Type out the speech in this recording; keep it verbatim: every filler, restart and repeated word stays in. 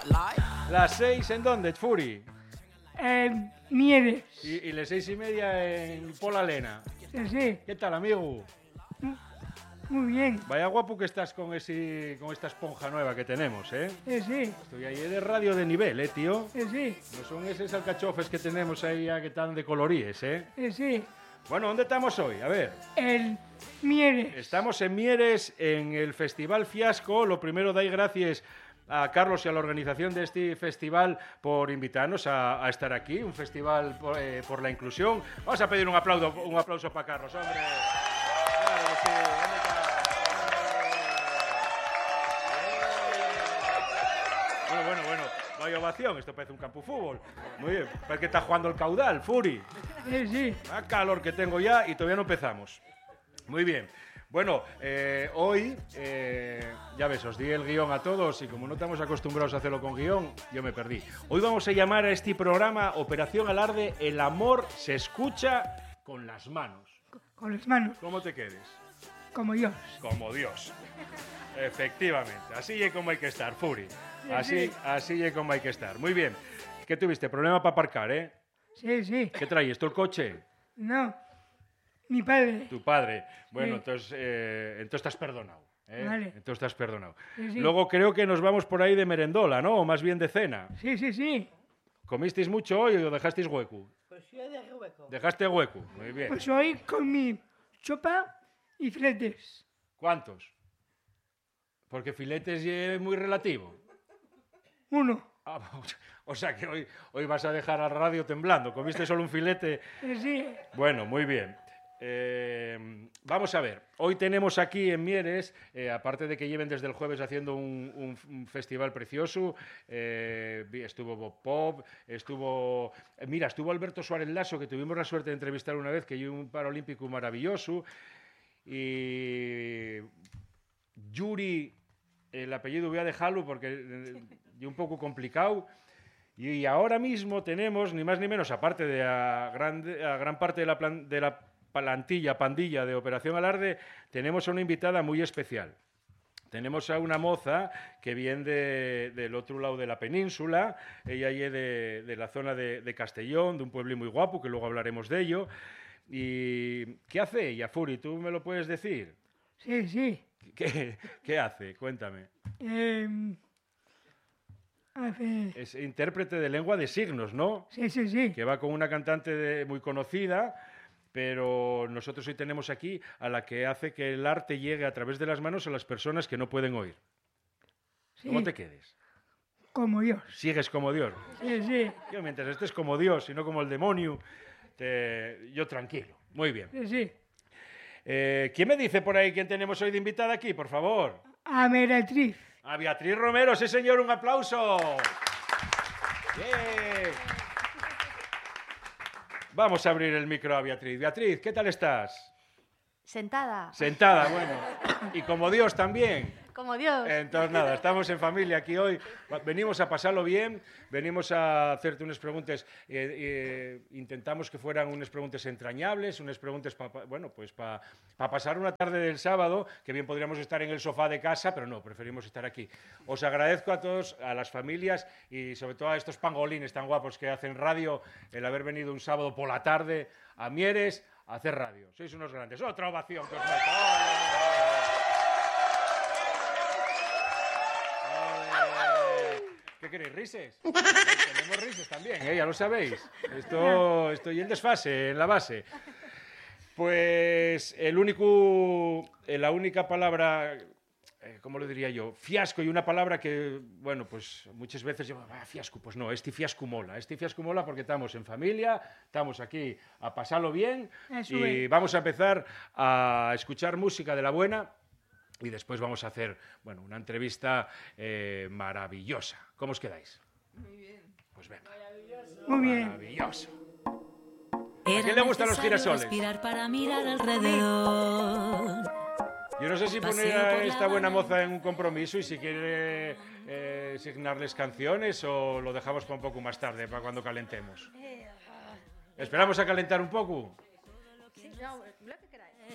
Las seis en dónde, Furi? En Mieres. Y, y las seis y media en Pola Lena. Sí, sí. ¿Qué tal, amigo? Muy bien. Vaya guapo que estás con ese, con esta esponja nueva que tenemos, ¿eh? Sí, sí. Estoy ahí de radio de nivel, ¿eh, tío? Sí, sí. No son esos alcachofes que tenemos ahí ya que están de coloríes, ¿eh? Sí, sí. Bueno, ¿dónde estamos hoy? A ver. En Mieres. Estamos en Mieres, en el Festival Fiasco. Lo primero, doy gracias a Carlos y a la organización de este festival por invitarnos a, a estar aquí. Un festival por, eh, por la inclusión. Vamos a pedir un aplauso, un aplauso para Carlos, hombre. Claro que sí. ¿Dónde está? Bueno, bueno, bueno. Vaya ovación. Esto parece un campo de fútbol. Muy bien. Parece que está jugando el caudal, Furi. Sí, sí. A calor que tengo ya y todavía no empezamos. Muy bien. Bueno, eh, hoy, eh, ya ves, os di el guión a todos y como no estamos acostumbrados a hacerlo con guión, yo me perdí. Hoy vamos a llamar a este programa Operación Alarde, el amor se escucha con las manos. Con las manos. ¿Cómo te quedes? Como Dios. Como Dios. Efectivamente. Así es como hay que estar, Furi. Sí, Así, sí. así es como hay que estar. Muy bien. ¿Qué tuviste? ¿Problema para aparcar, eh? Sí, sí. ¿Qué traes? ¿Tú el coche? No. Mi padre. Tu padre. Bueno, Sí. entonces, eh, entonces estás perdonado. ¿eh? Vale. Entonces estás perdonado. Sí, sí. Luego creo que nos vamos por ahí de merendola, ¿no? O más bien de cena. Sí, sí, sí. ¿Comisteis mucho hoy o dejasteis hueco? Pues yo dejé hueco. Dejaste hueco. Muy bien. Pues hoy con mi sopa y filetes. ¿Cuántos? Porque filetes es muy relativo. Uno. Ah, o sea que hoy, hoy vas a dejar a la radio temblando. ¿Comiste solo un filete? Sí, sí. Bueno, muy bien. Eh, vamos a ver, hoy tenemos aquí en Mieres, eh, aparte de que lleven desde el jueves haciendo un, un, un festival precioso, eh, estuvo Bob Pop, estuvo, eh, mira, estuvo Alberto Suárez Lasso, que tuvimos la suerte de entrevistar una vez, que es un paralímpico maravilloso, y Yuri, el apellido voy a dejarlo porque eh, es un poco complicado. Y ahora mismo tenemos, ni más ni menos, aparte de a gran, a gran parte de la, plan, de la plantilla, pandilla de Operación Alarde, tenemos a una invitada muy especial. Tenemos a una moza que viene de, del otro lado de la península, ella es de, de la zona de, de Castellón, de un pueblo muy guapo, que luego hablaremos de ello. ¿Y qué hace ella, Furi? ¿Tú me lo puedes decir? Sí, sí. ¿Qué, qué hace? Cuéntame. Eh, hace... Es intérprete de lengua de signos, ¿no? Sí, sí, sí. Que va con una cantante de, muy conocida, pero nosotros hoy tenemos aquí a la que hace que el arte llegue a través de las manos a las personas que no pueden oír. Sí. ¿Cómo te quedes? Como Dios. Sigues como Dios. Sí, sí. Yo, mientras estés como Dios y no como el demonio, te... yo tranquilo. Muy bien. Sí, sí. Eh, ¿Quién me dice por ahí quién tenemos hoy de invitada aquí, por favor? A Meretriz. A Beatriz Romero, sí señor, un aplauso. Yeah. Vamos a abrir el micro a Beatriz. Beatriz, ¿qué tal estás? Sentada. Sentada, bueno. Y como Dios también. Como Dios. Entonces, nada, estamos en familia aquí hoy. Venimos a pasarlo bien, venimos a hacerte unas preguntas. Eh, eh, intentamos que fueran unas preguntas entrañables, unas preguntas para, bueno, pues para pa pasar una tarde del sábado, que bien podríamos estar en el sofá de casa, pero no, preferimos estar aquí. Os agradezco a todos, a las familias y sobre todo a estos pangolines tan guapos que hacen radio, el haber venido un sábado por la tarde a Mieres a hacer radio. Sois unos grandes. Otra ovación que os meto. ¿Qué queréis? ¿Rises? Tenemos rises también, ¿eh? Ya lo sabéis. Esto, estoy en desfase, en la base. Pues el único, la única palabra, eh, ¿cómo lo diría yo? Fiasco, y una palabra que, bueno, pues muchas veces yo, ah, fiasco, pues no, este fiasco mola. Este fiasco mola porque estamos en familia, estamos aquí a pasarlo bien. Eso y es. vamos a empezar a escuchar música de la buena. Y después vamos a hacer, bueno, una entrevista eh, maravillosa. ¿Cómo os quedáis? Muy bien. Pues venga. Muy bien. Maravilloso. Era ¿A quién le gustan los necesario girasoles? respirar para mirar alrededor. Yo no sé si Paseo poner a por la esta buena Habana. moza en un compromiso y si quiere eh, asignarles canciones o lo dejamos para un poco más tarde, para cuando calentemos. ¿Esperamos a calentar un poco? Sí, no,